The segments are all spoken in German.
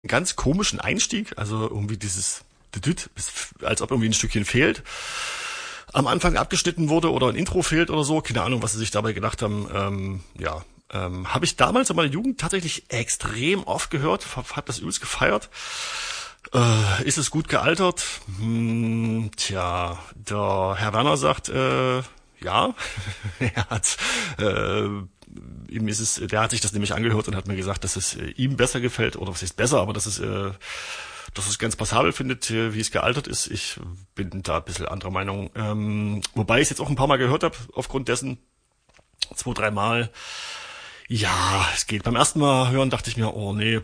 ganz komischen Einstieg, also irgendwie dieses Düdüt, als ob irgendwie ein Stückchen fehlt, am Anfang abgeschnitten wurde oder ein Intro fehlt oder so, keine Ahnung, was sie sich dabei gedacht haben. Habe ich damals in meiner Jugend tatsächlich extrem oft gehört, hab das übelst gefeiert. Ist es gut gealtert? Der Herr Werner sagt, ja, er hat, der hat sich das nämlich angehört und hat mir gesagt, dass es ihm besser gefällt, oder was ist besser, aber dass es ganz passabel findet, wie es gealtert ist. Ich bin da ein bisschen anderer Meinung. Wobei ich es jetzt auch ein paar Mal gehört habe, aufgrund dessen, 2, 3 Mal. Ja, es geht. Beim ersten Mal hören dachte ich mir, oh nee,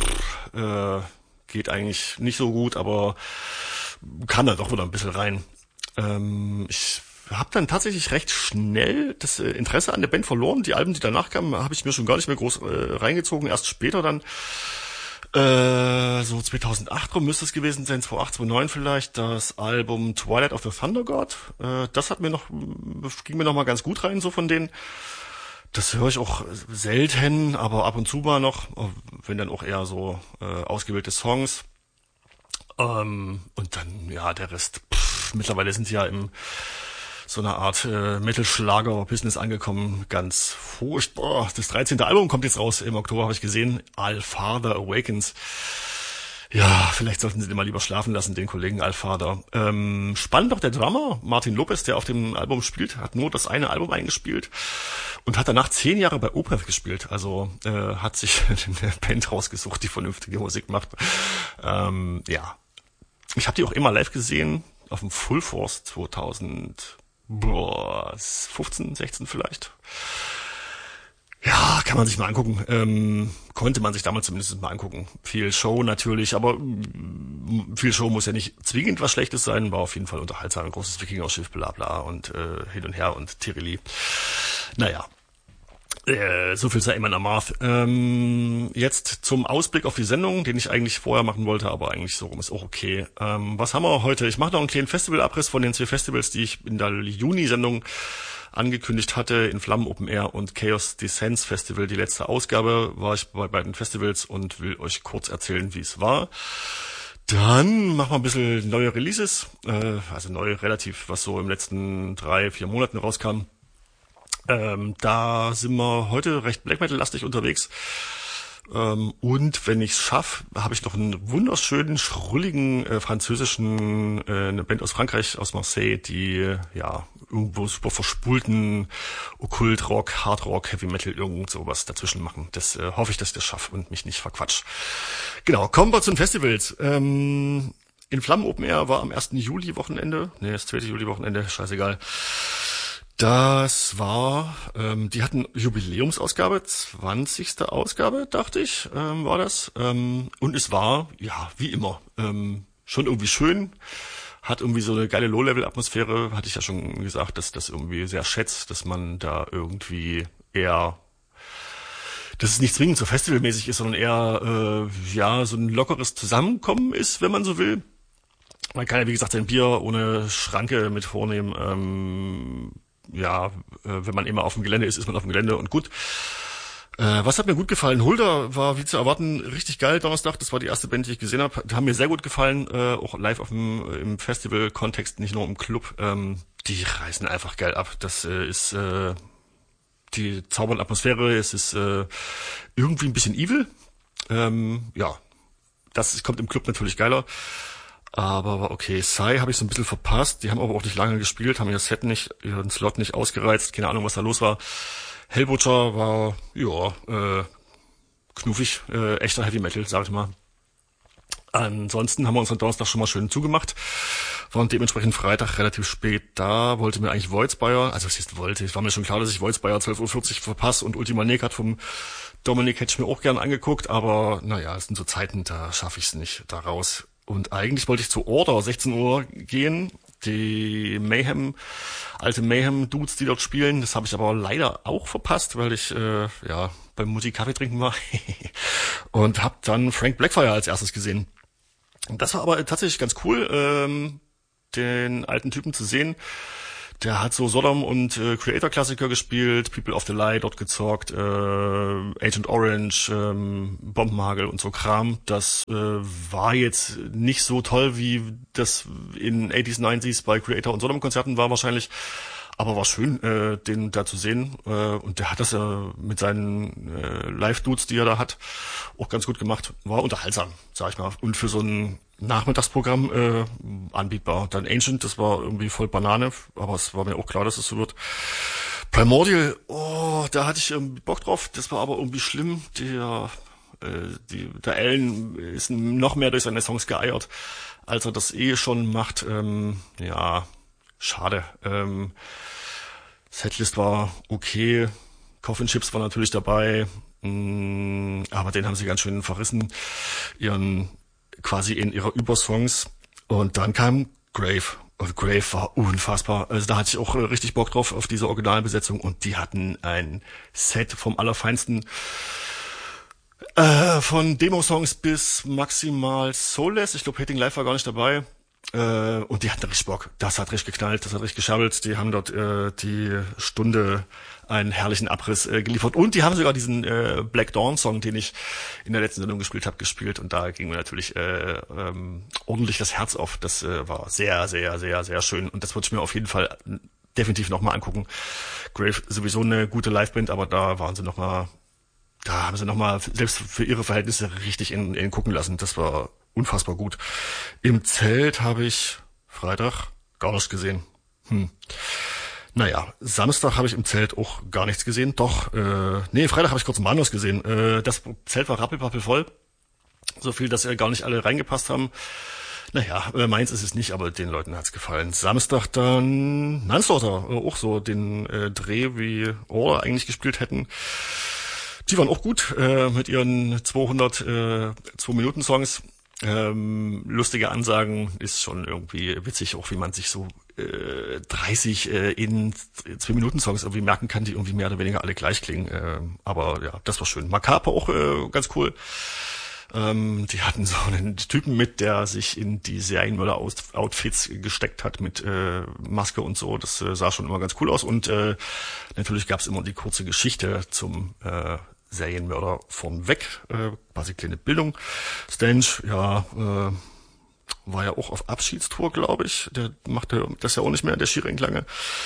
geht eigentlich nicht so gut, aber kann da doch wieder ein bisschen rein. Ich habe dann tatsächlich recht schnell das Interesse an der Band verloren. Die Alben, die danach kamen, habe ich mir schon gar nicht mehr groß reingezogen. Erst später dann, so 2008 rum müsste es gewesen sein, 2008, 2009 vielleicht, das Album Twilight of the Thunder God. Das ging mir noch mal ganz gut rein, so von denen. Das höre ich auch selten, aber ab und zu mal noch, wenn dann auch eher so ausgewählte Songs. Und dann, ja, der Rest. Mittlerweile sind sie ja im so einer Art Metal-Schlager-Business angekommen. Ganz furchtbar. Das 13. Album kommt jetzt raus im Oktober, habe ich gesehen. All-Father Awakens. Ja, vielleicht sollten sie den mal lieber schlafen lassen, den Kollegen All-Father. Spannend doch der Drummer, Martin Lopez, der auf dem Album spielt, hat nur das eine Album eingespielt und hat danach 10 Jahre bei Opeth gespielt. Also hat sich eine Band rausgesucht, die vernünftige Musik macht. Ja, ich habe die auch immer live gesehen, auf dem Full Force 2015, 16 vielleicht. Ja, kann man sich mal angucken. Konnte man sich damals zumindest mal angucken. Viel Show natürlich, aber viel Show muss ja nicht zwingend was Schlechtes sein. War auf jeden Fall unterhaltsam. Ein großes Wikinger-Schiff, bla bla und hin und her und Tirili. Naja, so viel sei immer in Marth. Jetzt zum Ausblick auf die Sendung, den ich eigentlich vorher machen wollte, aber eigentlich so rum ist auch okay. Was haben wir heute? Ich mache noch einen kleinen Festival-Abriss von den 2 Festivals, die ich in der Juni-Sendung angekündigt hatte, in Flammen Open Air und Chaos Descents Festival. Die letzte Ausgabe war ich bei beiden Festivals und will euch kurz erzählen, wie es war. Dann machen wir ein bisschen neue Releases, also neu relativ, was so im letzten 3, 4 Monaten rauskam. Da sind wir heute recht Black Metal-lastig unterwegs. Und wenn ich's schaffe, habe ich noch einen wunderschönen, schrulligen französischen, eine Band aus Frankreich, aus Marseille, die ja irgendwo super verspulten Okkult-Rock, Hard-Rock, Heavy-Metal, irgend sowas dazwischen machen. Das hoffe ich, dass ich das schaffe und mich nicht verquatsch. Genau, kommen wir zu den Festivals. In Flammen Open Air war am 1. Juli-Wochenende, das 2. Juli-Wochenende, scheißegal. Das war, die hatten Jubiläumsausgabe, 20. Ausgabe, dachte ich, war das. Und es war, ja, wie immer, schon irgendwie schön, hat irgendwie so eine geile Low-Level-Atmosphäre, hatte ich ja schon gesagt, dass das irgendwie sehr schätzt, dass man da irgendwie eher, dass es nicht zwingend so festivalmäßig ist, sondern eher, ja, so ein lockeres Zusammenkommen ist, wenn man so will. Man kann ja, wie gesagt, sein Bier ohne Schranke mit vornehmen, wenn man immer auf dem Gelände ist, ist man auf dem Gelände und gut. Was hat mir gut gefallen? Hulda war, wie zu erwarten, richtig geil Donnerstag. Das war die erste Band, die ich gesehen habe. Die haben mir sehr gut gefallen, auch live im Festival-Kontext, nicht nur im Club. Die reißen einfach geil ab. Das ist die zaubernde Atmosphäre. Es ist irgendwie ein bisschen evil. Das kommt im Club natürlich geiler. Aber okay, Psy habe ich so ein bisschen verpasst. Die haben aber auch nicht lange gespielt, haben ihren Slot nicht ausgereizt. Keine Ahnung, was da los war. Hellbutcher war, knuffig, echter Heavy Metal, sag ich mal. Ansonsten haben wir uns am Donnerstag schon mal schön zugemacht. Waren dementsprechend Freitag relativ spät da. Wollte mir eigentlich Voidspire, also was jetzt wollte, es war mir schon klar, dass ich Voidspire 12:40 Uhr verpasse und Ultima Negat vom Dominik hätte ich mir auch gern angeguckt, aber naja, es sind so Zeiten, da schaffe ich es nicht da raus. Und eigentlich wollte ich zu Order 16 Uhr gehen, die alte Mayhem-Dudes, die dort spielen. Das habe ich aber leider auch verpasst, weil ich beim Musik-Kaffee trinken war. Und habe dann Frank Blackfire als erstes gesehen. Und das war aber tatsächlich ganz cool, den alten Typen zu sehen. Der hat so Sodom und Creator-Klassiker gespielt, People of the Lie dort gezockt, Agent Orange, Bombenhagel und so Kram. Das war jetzt nicht so toll, wie das in 80s, 90s bei Creator und Sodom-Konzerten war wahrscheinlich. Aber war schön, den da zu sehen. Und der hat das mit seinen Live-Dudes, die er da hat, auch ganz gut gemacht. War unterhaltsam, sag ich mal. Und für so ein Nachmittagsprogramm anbietbar. Dann Ancient, das war irgendwie voll Banane, aber es war mir auch klar, dass es so wird. Primordial, da hatte ich irgendwie Bock drauf. Das war aber irgendwie schlimm. Der Alan ist noch mehr durch seine Songs geeiert, als er das schon macht. Schade. Setlist war okay. Coffin Chips war natürlich dabei. Aber den haben sie ganz schön verrissen. Quasi in ihrer Übersongs. Und dann kam Grave. Und Grave war unfassbar. Also da hatte ich auch richtig Bock drauf auf diese Originalbesetzung. Und die hatten ein Set vom Allerfeinsten. Von Demo-Songs bis maximal Soulless. Ich glaube, Hating Life war gar nicht dabei. Und die hatten richtig Bock. Das hat richtig geknallt, das hat richtig geschabbelt. Die haben dort die Stunde einen herrlichen Abriss geliefert. Und die haben sogar diesen Black Dawn Song, den ich in der letzten Sendung gespielt. Und da ging mir natürlich ordentlich das Herz auf. Das war sehr, sehr, sehr, sehr schön. Und das würde ich mir auf jeden Fall definitiv nochmal angucken. Grave sowieso eine gute Liveband, aber da haben sie nochmal, selbst für ihre Verhältnisse richtig in gucken lassen. Das war unfassbar gut. Im Zelt habe ich Freitag gar nichts gesehen. Samstag habe ich im Zelt auch gar nichts gesehen. Doch, Freitag habe ich kurz Manos gesehen. Das Zelt war rappelpappel voll. So viel, dass gar nicht alle reingepasst haben. Meins ist es nicht, aber den Leuten hat's gefallen. Samstag dann Manslaughter, auch so den Dreh, wie Ohr eigentlich gespielt hätten. Die waren auch gut mit ihren 2-Minuten-Songs. Lustige Ansagen, ist schon irgendwie witzig, auch wie man sich so 30 in 2-Minuten-Songs irgendwie merken kann, die irgendwie mehr oder weniger alle gleich klingen. Aber ja, das war schön. Macabre auch ganz cool. Die hatten so einen Typen mit, der sich in die Serienmörder-Outfits gesteckt hat mit Maske und so. Das sah schon immer ganz cool aus. Und natürlich gab's immer die kurze Geschichte zum Serienmörder vornweg, quasi kleine Bildung. Stange, war ja auch auf Abschiedstour, glaube ich. Der machte das ja auch nicht mehr, der Schiering lange.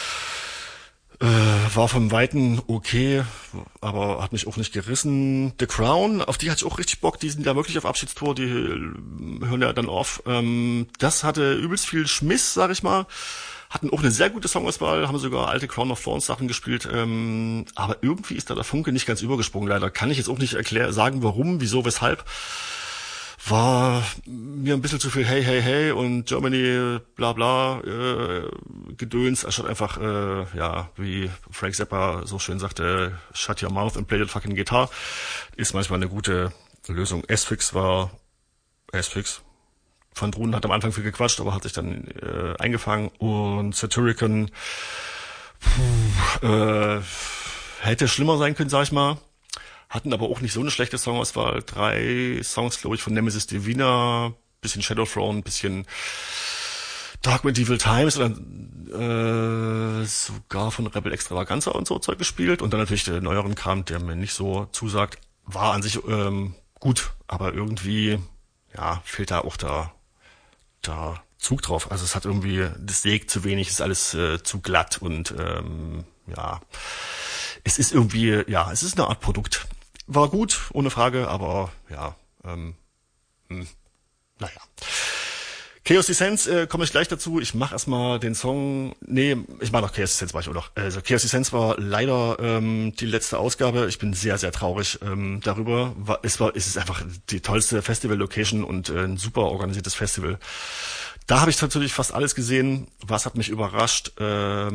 War vom Weiten okay, aber hat mich auch nicht gerissen. The Crown, auf die hatte ich auch richtig Bock. Die sind ja wirklich auf Abschiedstour, die hören ja dann auf. Das hatte übelst viel Schmiss, sag ich mal. Hatten auch eine sehr gute Songauswahl, haben sogar alte Crown of Thorns Sachen gespielt, aber irgendwie ist da der Funke nicht ganz übergesprungen, leider. Kann ich jetzt auch nicht sagen, warum, wieso, weshalb. War mir ein bisschen zu viel Hey, hey, hey und Germany, bla bla, Gedöns, anstatt einfach, wie Frank Zappa so schön sagte, shut your mouth and play that fucking guitar, ist manchmal eine gute Lösung. S-Fix. Van Drun hat am Anfang viel gequatscht, aber hat sich dann eingefangen. Und Satyricon hätte schlimmer sein können, sag ich mal. Hatten aber auch nicht so eine schlechte Songauswahl. 3 Songs, glaube ich, von Nemesis Divina, bisschen Shadowthrone, bisschen Dark Medieval Times oder sogar von Rebel Extravaganza und so Zeug gespielt. Und dann natürlich der neueren Kram, der mir nicht so zusagt. War an sich gut, aber irgendwie fehlt da auch der Zug drauf. Also es hat irgendwie, das sägt zu wenig, ist alles zu glatt und es ist irgendwie, es ist eine Art Produkt. War gut, ohne Frage, aber Chaos Descents komme ich gleich dazu. Ich mache erstmal den Song. Ich mache noch Chaos Descents, war ich auch noch. Also Chaos Descents war leider die letzte Ausgabe. Ich bin sehr, sehr traurig darüber. Es ist einfach die tollste Festival-Location und ein super organisiertes Festival. Da habe ich natürlich fast alles gesehen. Was hat mich überrascht? Wie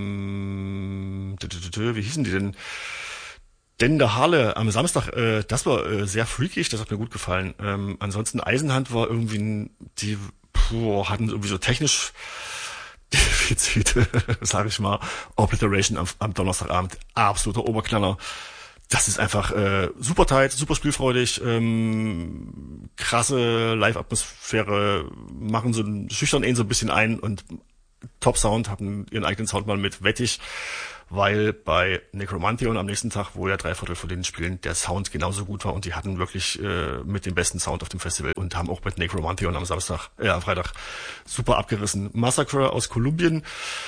hießen die denn? Denn der Harle am Samstag, das war sehr freakig, das hat mir gut gefallen. Ansonsten Eisenhand war irgendwie, hatten irgendwie so technisch Defizite, sag ich mal. Obliteration am Donnerstagabend, absoluter Oberknaller. Das ist einfach super tight, super spielfreudig, krasse Live-Atmosphäre, schüchtern ihn so ein bisschen ein und Top-Sound, hatten ihren eigenen Sound mal mit Wettig, weil bei Necromantheon am nächsten Tag, wo ja 3/4 von denen spielen, der Sound genauso gut war und die hatten wirklich mit dem besten Sound auf dem Festival und haben auch mit Necromantheon am Freitag super abgerissen. Massacre aus Kolumbien,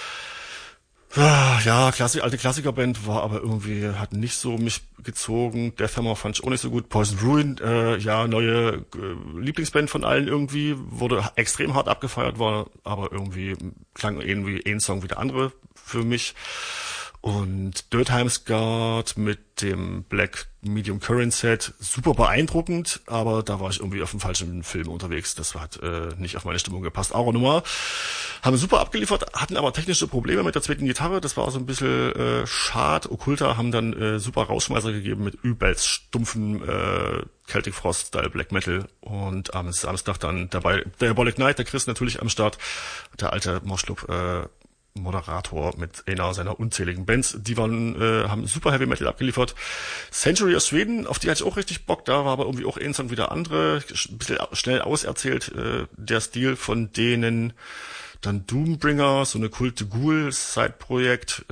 ja, alte Klassikerband, war aber irgendwie, hat nicht so mich gezogen. Deathhammer fand ich auch nicht so gut. Poison Ruin, ja, neue Lieblingsband von allen irgendwie, wurde extrem hart abgefeiert, war aber irgendwie, klang irgendwie ein Song wie der andere für mich. Und Dirtheim's Guard mit dem Black Medium Current Set, super beeindruckend, aber da war ich irgendwie auf dem falschen Film unterwegs. Das hat nicht auf meine Stimmung gepasst. Aura Noir haben super abgeliefert, hatten aber technische Probleme mit der zweiten Gitarre. Das war so ein bisschen schade. Okkulta haben dann super Rausschmeißer gegeben mit übelst stumpfen Celtic Frost-Style Black Metal. Und am Samstag dann dabei Diabolic Night, der Chris natürlich am Start, der alte Moshclub Moderator mit einer seiner unzähligen Bands. Die haben super Heavy Metal abgeliefert. Century aus Schweden, auf die hatte ich auch richtig Bock. Da war aber irgendwie auch ein Song wie der andere. Ein bisschen schnell auserzählt, der Stil von denen. Dann Doombringer, so eine Kulte Ghoul Side-Projekt.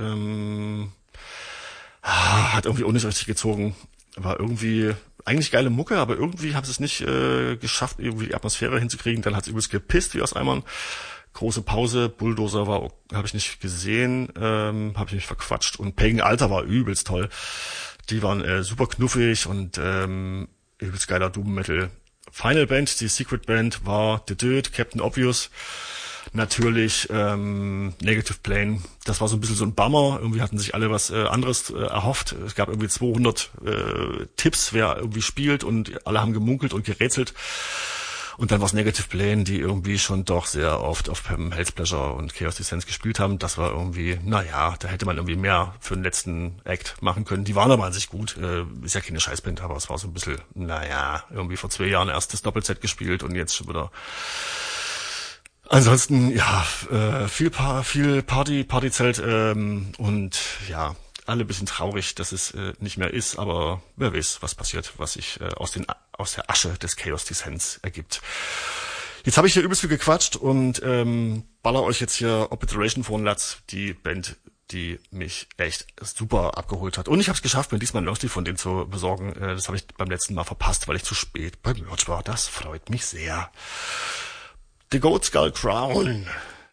Hat irgendwie auch nicht richtig gezogen. War irgendwie eigentlich geile Mucke, aber irgendwie haben sie es nicht geschafft, irgendwie die Atmosphäre hinzukriegen. Dann hat es übelst gepisst wie aus Eimern. Große Pause, Bulldozer habe ich nicht gesehen, habe ich mich verquatscht und Pagan Altar war übelst toll. Die waren super knuffig und übelst geiler Doom Metal. Final Band, die Secret Band war The Dirt, Captain Obvious, natürlich Negative Plane. Das war so ein bisschen so ein Bummer. Irgendwie hatten sich alle was anderes erhofft. Es gab irgendwie 200 Tipps, wer irgendwie spielt und alle haben gemunkelt und gerätselt. Und dann war es Negative Plane, die irgendwie schon doch sehr oft auf Hell's Pleasure und Chaos Descent gespielt haben. Das war irgendwie, naja, da hätte man irgendwie mehr für den letzten Act machen können. Die waren aber an sich gut. Ist ja keine Scheißband, aber es war so ein bisschen, naja, irgendwie vor 2 Jahren erst das Doppelset gespielt und jetzt schon wieder. Ansonsten, ja, viel Partyzelt und ja, alle ein bisschen traurig, dass es nicht mehr ist, aber wer weiß, was passiert, was sich aus der Asche des Chaos Descents ergibt. Jetzt habe ich hier übelst viel gequatscht und baller euch jetzt hier Obliteration vor den Latz, die Band, die mich echt super abgeholt hat. Und ich habe es geschafft, mir diesmal ein Longstream von denen zu besorgen. Das habe ich beim letzten Mal verpasst, weil ich zu spät beim Merch war. Das freut mich sehr. The Goat Skull Crown.